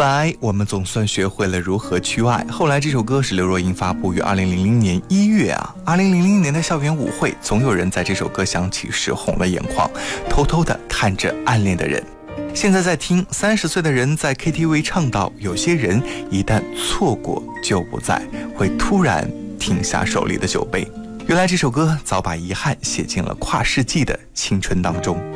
来我们总算学会了如何去爱。后来这首歌是刘若英发布于2000年1月啊。2000年的校园舞会，总有人在这首歌响起时红了眼眶，偷偷地看着暗恋的人。现在在听30岁的人在 KTV 唱到，有些人一旦错过就不在，会突然停下手里的酒杯。原来这首歌早把遗憾写进了跨世纪的青春当中。